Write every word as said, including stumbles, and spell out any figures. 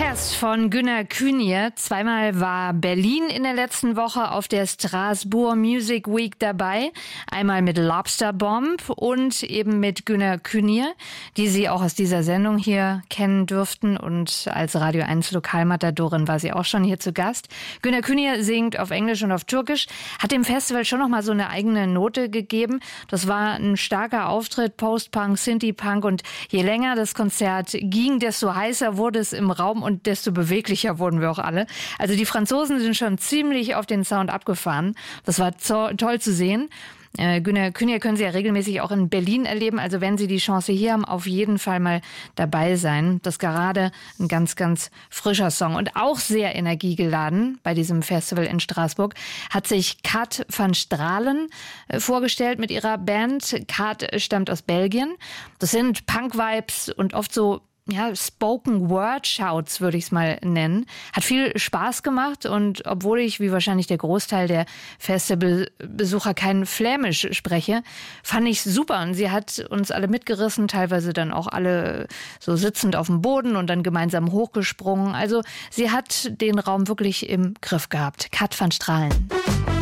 Test von Günner Künier. Zweimal war Berlin in der letzten Woche auf der Strasbourg Music Week dabei. Einmal mit Lobster Bomb und eben mit Günner Künier, die Sie auch aus dieser Sendung hier kennen dürften. Und als Radio eins Lokalmatadorin war sie auch schon hier zu Gast. Günner Künier singt auf Englisch und auf Türkisch, hat dem Festival schon noch mal so eine eigene Note gegeben. Das war ein starker Auftritt, Post-Punk, Synthie-Punk, und je länger das Konzert ging, desto heißer wurde es im Raum und desto beweglicher wurden wir auch alle. Also die Franzosen sind schon ziemlich auf den Sound abgefahren. Das war zo- toll zu sehen. Äh, Günner Künier können Sie ja regelmäßig auch in Berlin erleben. Also wenn Sie die Chance hier haben, auf jeden Fall mal dabei sein. Das ist gerade ein ganz, ganz frischer Song und auch sehr energiegeladen bei diesem Festival in Straßburg. Hat sich Kat van Stralen äh, vorgestellt mit ihrer Band. Kat stammt aus Belgien. Das sind Punk-Vibes und oft so ja, Spoken-Word-Shouts, würde ich es mal nennen. Hat viel Spaß gemacht, und obwohl ich, wie wahrscheinlich der Großteil der Festivalbesucher, kein Flämisch spreche, fand ich super. Und sie hat uns alle mitgerissen, teilweise dann auch alle so sitzend auf dem Boden und dann gemeinsam hochgesprungen. Also sie hat den Raum wirklich im Griff gehabt. Kat van Stralen.